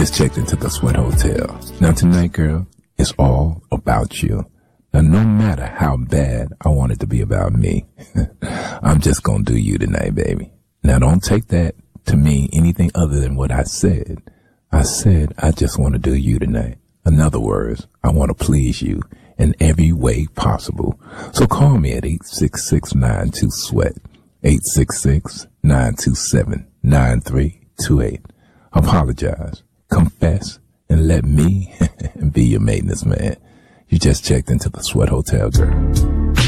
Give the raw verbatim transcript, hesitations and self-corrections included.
just checked into the Sweat Hotel. Now tonight, girl, it's all about you. Now, no matter how bad I want it to be about me, I'm just gonna do you tonight, baby. Now, don't take that to mean anything other than what I said. I said I just want to do you tonight. In other words, I want to please you in every way possible. So call me at eight six six, nine two, sweat, eight six six, nine two seven, nine three two eight. Apologize, confess, and let me be your maintenance man. You just checked into the Sweat Hotel, girl.